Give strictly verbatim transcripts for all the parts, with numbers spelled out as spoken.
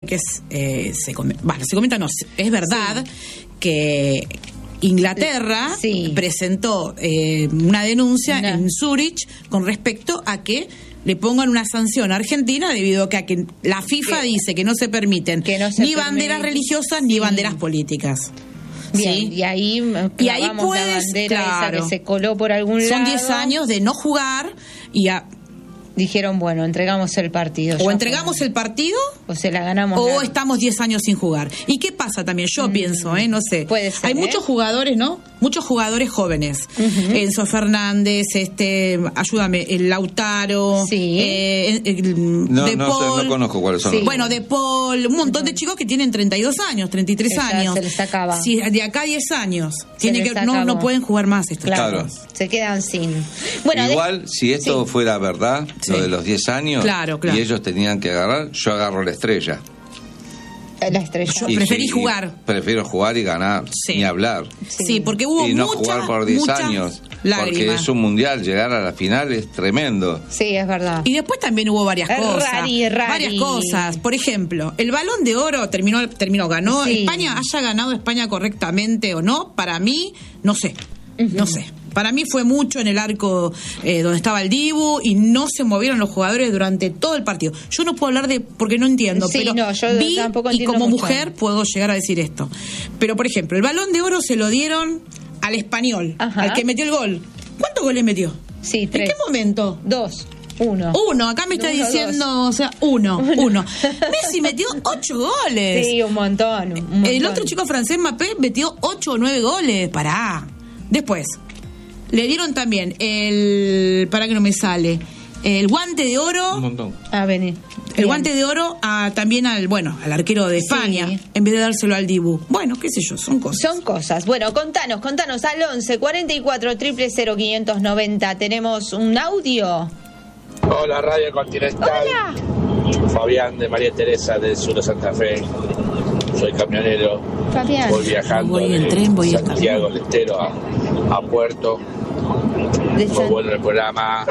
que es, eh, se, bueno, se comenta, no, es verdad sí. que Inglaterra sí. presentó eh, una denuncia no. en Zurich con respecto a que le pongan una sanción a Argentina debido a que, a que la FIFA ¿Qué? dice que no se permiten que no se ni permite. banderas religiosas ni sí. banderas políticas. Bien, ¿sí? y ahí y ahí puedes, la bandera claro, esa que se coló por algún son lado. Son diez años de no jugar y a, dijeron, bueno, entregamos el partido. O entregamos fue. el partido o se la ganamos. O la... estamos diez años sin jugar. ¿Y qué pasa también? Yo mm. pienso, ¿eh? No sé. Puede ser, Hay ¿eh? muchos jugadores, ¿no? Muchos jugadores jóvenes. Uh-huh. Enzo Fernández, este, ayúdame, el Lautaro. Sí. Eh, el, no, de no, Paul, sé, no conozco cuáles son. Sí. Bueno, De Paul, un montón de chicos que tienen treinta y dos años, treinta y tres Esa años. Se les acaba. Sí, de acá a diez años. Tiene que, no, no pueden jugar más estos claro. chicos. Se quedan sin. Bueno, igual, de... si esto sí. fuera verdad, sí. lo de los diez años, claro, claro. y ellos tenían que agarrar, yo agarro la estrella. La estrella. Yo preferí sí, jugar. Prefiero jugar y ganar, sí. ni hablar. Sí, sí, porque hubo y no mucha, jugar por diez años. Lágrima. Porque es un mundial, llegar a la final es tremendo. Sí, es verdad. Y después también hubo varias cosas. Rari, rari. Varias cosas. Por ejemplo, el Balón de Oro terminó, terminó ganó sí. España, haya ganado España correctamente o no, para mí, no sé. Uh-huh. No sé. Para mí fue mucho en el arco eh, donde estaba el Dibu y no se movieron los jugadores durante todo el partido. Yo no puedo hablar de porque no entiendo, sí, pero no, yo vi tampoco y como mucho. mujer puedo llegar a decir esto. Pero por ejemplo, el Balón de Oro se lo dieron al Español, Ajá. al que metió el gol. ¿Cuántos goles metió? Sí, tres. ¿En qué momento? Dos. Uno. Uno, acá me está uno, diciendo, dos. o sea, uno, uno. uno. Messi metió ocho goles. Sí, un montón, un montón. El otro chico francés, Mbappé, metió ocho o nueve goles. Pará. Después, le dieron también el... Para que no me sale. El guante de oro. Un montón. A venir. El Bien. guante de oro a, también al, bueno, al arquero de España, sí. en vez de dárselo al Dibu. Bueno, qué sé yo, son cosas. Son cosas. Bueno, contanos, contanos al once cuarenta y cuatro cero cero cero quinientos noventa. ¿Tenemos un audio? Hola, Radio Continental. Hola. Fabián de María Teresa del sur de Santa Fe. Soy camionero. Fabián. Voy viajando voy en de tren, voy Santiago del Estero a, a Puerto. De Muy San... bueno el programa.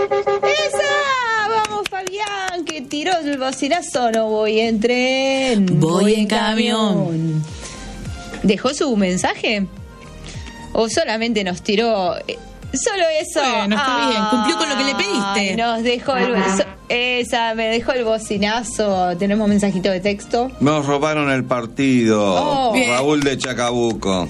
¡Esa! Vamos, Fabián, que tiró el bocinazo. No voy en tren, voy, voy en camión. camión. ¿Dejó su mensaje? ¿O solamente nos tiró... Solo eso? Bueno, está ah, bien, cumplió con lo que le pediste. Nos dejó el, esa, me dejó el bocinazo. Tenemos mensajito de texto. Nos robaron el partido. Oh, Raúl de Chacabuco.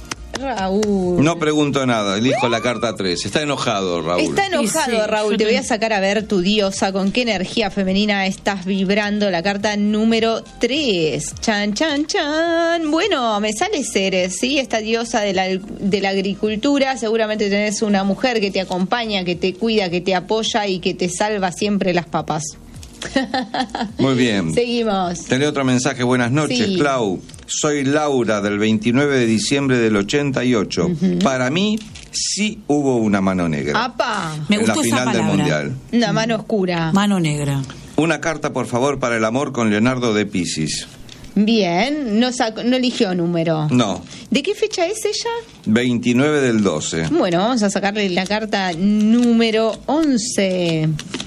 Raúl. No pregunto nada, elijo la carta tres. Está enojado, Raúl. Está enojado, sí, sí, Raúl. Te voy a sacar a ver tu diosa, con qué energía femenina estás vibrando. La carta número tres. Chan, chan, chan. Bueno, me sale Ceres, ¿sí? Esta diosa de la, de la agricultura. Seguramente tenés una mujer que te acompaña, que te cuida, que te apoya y que te salva siempre las papas. Muy bien. Seguimos. Tenés otro mensaje. Buenas noches, sí. Clau. Soy Laura del veintinueve de diciembre del ochenta y ocho. Uh-huh. Para mí sí hubo una mano negra. ¡Apa! Me gustó en la final esa palabra. Del mundial. Una mano oscura. Mano negra. Una carta, por favor, para el amor con Leonardo de Piscis. Bien, no, sacó, no eligió número. No. ¿De qué fecha es ella? veintinueve del doce. Bueno, vamos a sacarle la carta número once.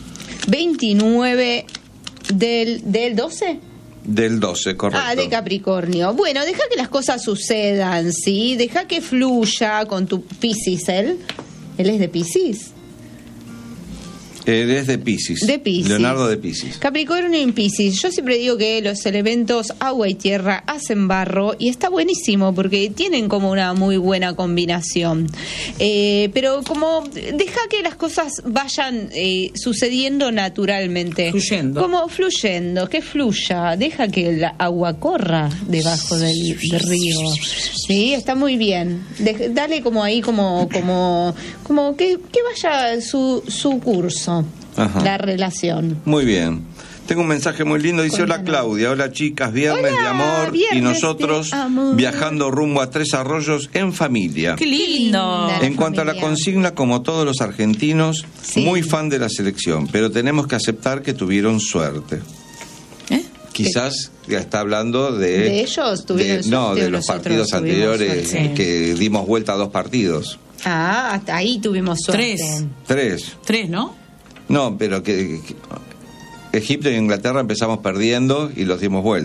veintinueve del, del doce. Del doce, correcto. Ah, de Capricornio. Bueno, deja que las cosas sucedan, ¿sí? Deja que fluya con tu Piscis, él. Él es de Piscis. Él es de Piscis. De Piscis. Leonardo de Piscis. Capricornio en Piscis. Yo siempre digo que los elementos agua y tierra hacen barro y está buenísimo porque tienen como una muy buena combinación. Eh, pero como deja que las cosas vayan eh, sucediendo naturalmente. Fluyendo. Como fluyendo, que fluya. Deja que el agua corra debajo del, del río. Sí, está muy bien. De, dale como ahí, como, como, como que, que vaya su, su curso. Ajá. La relación. Muy bien. Tengo un mensaje muy lindo. Dice: hola Claudia, hola chicas, viernes hola, de amor viernes y nosotros amor. Viajando rumbo a Tres Arroyos en familia. ¡Qué lindo! En cuanto familia. a la consigna, como todos los argentinos, sí. muy fan de la selección, pero tenemos que aceptar que tuvieron suerte. ¿Eh? Quizás ya está hablando de... ¿De ellos tuvieron de, suerte? No, de los partidos anteriores suerte. Que dimos vuelta a dos partidos. Ah, hasta ahí tuvimos suerte. Tres. Tres. Tres, ¿no? No, pero que, que Egipto y Inglaterra empezamos perdiendo y los dimos vuelta.